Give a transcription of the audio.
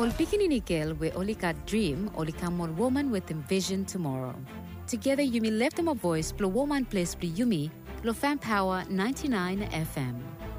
Ol pikininikil we olika dream olikamol woman with envision tomorrow. Together you may lift them a voice, blow woman place be yumi, lo fan power 99 FM.